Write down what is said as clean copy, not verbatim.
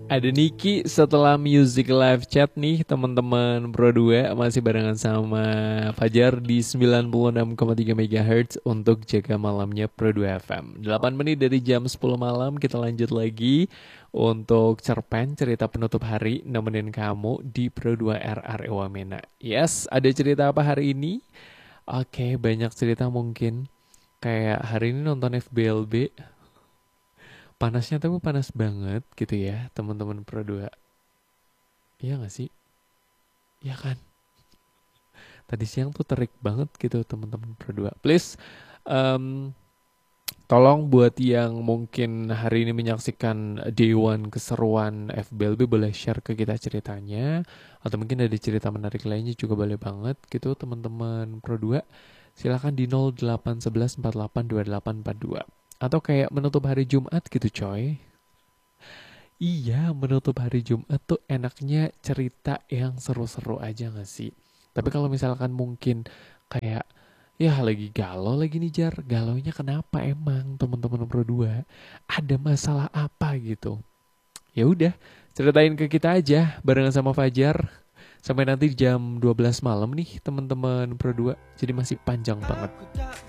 Ada Niki setelah music live chat nih teman-teman Pro 2 masih barengan sama Fajar di 96,3 MHz untuk jaga malamnya Pro 2 FM. 8 menit dari jam 10 malam kita lanjut lagi untuk cerpen cerita penutup hari nemenin kamu di Pro 2 RR Wamena. Yes, ada cerita apa hari ini? Oke, banyak cerita mungkin. Kayak hari ini nonton FBLB, panasnya tapi panas banget gitu ya teman-teman Pro 2. Iya gak sih? Iya kan? Tadi siang tuh terik banget gitu teman-teman Pro 2. Please, em, tolong buat yang mungkin hari ini menyaksikan Day One keseruan FBLB boleh share ke kita ceritanya. Atau mungkin ada cerita menarik lainnya juga boleh banget gitu teman-teman Pro 2. Silahkan di 0811 48 2842. Atau kayak menutup hari Jumat gitu coy. Iya, menutup hari Jumat tuh enaknya cerita yang seru-seru aja gak sih? Tapi kalau misalkan mungkin kayak ya lagi galau lagi nih Jar, galaunya kenapa emang teman-teman Pro 2? Ada masalah apa gitu? Ya udah, ceritain ke kita aja barengan sama Fajar. Sampai nanti jam 12 malam nih teman-teman Pro 2. Jadi masih panjang banget.